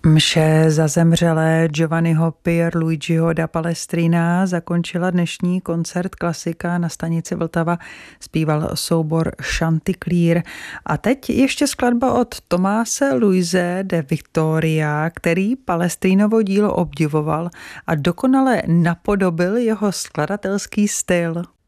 Mše za zemřelé Giovanniho Pierluigiho da Palestrina zakončila dnešní koncert klasika na stanici Vltava. Zpíval soubor Chanticleer. A teď ještě skladba od Tomáse Luise de Victoria, který Palestrinovo dílo obdivoval a dokonale napodobil jeho skladatelský styl.